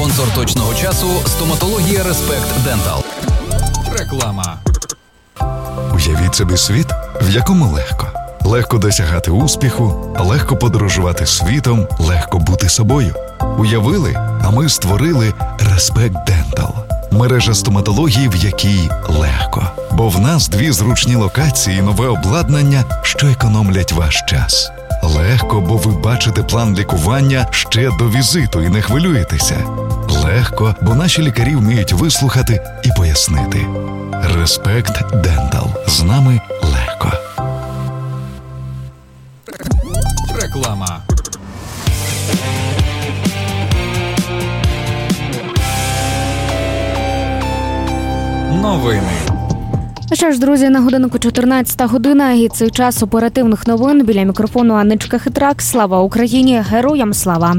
Спонсор точного часу – стоматологія Респект Дентал. Реклама. Уявіть собі світ, в якому легко. Легко досягати успіху, легко подорожувати світом, легко бути собою. Уявили, а ми створили Респект Дентал. Мережа стоматології, в якій легко. Бо в нас 2 зручні локації і нове обладнання, що економлять ваш час. Легко, бо ви бачите план лікування ще до візиту і не хвилюєтеся. Легко, бо наші лікарі вміють вислухати і пояснити. Респект Дентал. З нами легко. Реклама. Новини. Що ж, друзі, на годиннику 14 година і цей час оперативних новин. Біля мікрофону Анничка Хитрак. Слава Україні! Героям слава!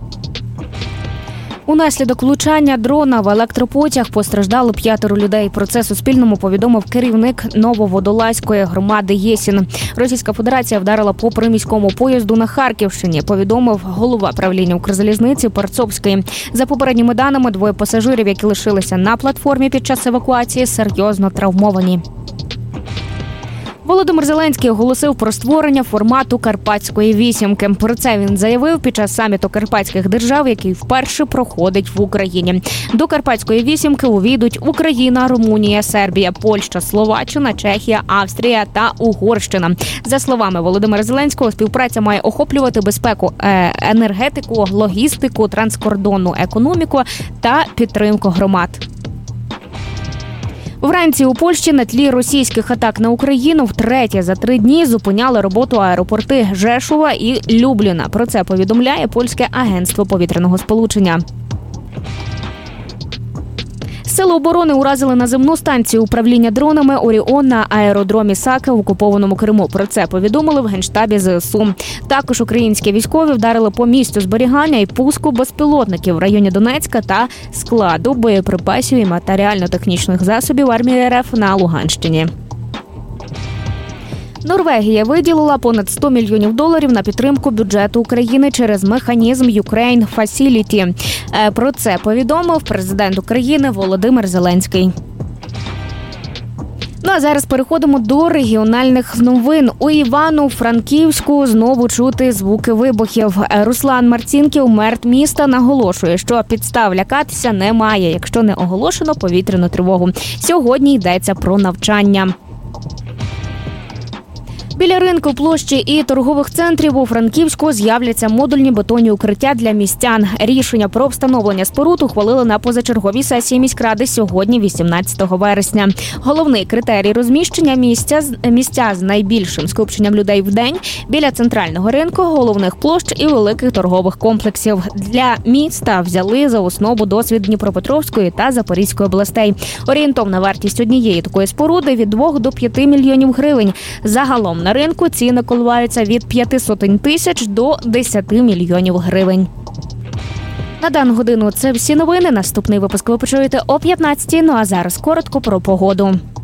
Унаслідок влучання дрона в електропотяг постраждало 5 людей. Про це Суспільному повідомив керівник Нововодолазької громади Єсін. Російська Федерація вдарила по приміському поїзду на Харківщині, повідомив голова правління Укрзалізниці Парцовський. За попередніми даними, 2 пасажирів, які лишилися на платформі під час евакуації, серйозно травмовані. Володимир Зеленський оголосив про створення формату Карпатської вісімки. Про це він заявив під час саміту карпатських держав, який вперше проходить в Україні. До Карпатської вісімки увійдуть Україна, Румунія, Сербія, Польща, Словаччина, Чехія, Австрія та Угорщина. За словами Володимира Зеленського, співпраця має охоплювати безпеку, енергетику, логістику, транскордонну економіку та підтримку громад. Вранці у Польщі на тлі російських атак на Україну втретє за 3 дні зупиняли роботу аеропорти Жешува і Любліна. Про це повідомляє польське агентство повітряного сполучення. Сили оборони уразили наземну станцію управління дронами «Оріон» на аеродромі Саки в окупованому Криму. Про це повідомили в Генштабі ЗСУ. Також українські військові вдарили по місцю зберігання і пуску безпілотників в районі Донецька та складу боєприпасів і матеріально-технічних засобів армії РФ на Луганщині. Норвегія виділила понад $100 мільйонів на підтримку бюджету України через механізм Ukraine Facility. Про це повідомив президент України Володимир Зеленський. Ну а зараз переходимо до регіональних новин. У Івано-Франківську знову чути звуки вибухів. Руслан Марцінків, мер міста, наголошує, що підстав лякатися немає, якщо не оголошено повітряну тривогу. Сьогодні йдеться про навчання. Біля ринку, площі і торгових центрів у Франківську з'являться модульні бетонні укриття для містян. Рішення про встановлення споруд ухвалили на позачерговій сесії міськради сьогодні, 18 вересня. Головний критерій розміщення місця з найбільшим скупченням людей в день біля центрального ринку, головних площ і великих торгових комплексів. Для міста взяли за основу досвід Дніпропетровської та Запорізької областей. Орієнтовна вартість однієї такої споруди від 2 до 5 мільйонів гривень. Загалом на ринку ціни коливаються від 500 тисяч до 10 мільйонів гривень. На дану годину це всі новини. Наступний випуск ви почуєте о 15-й. Ну а зараз коротко про погоду.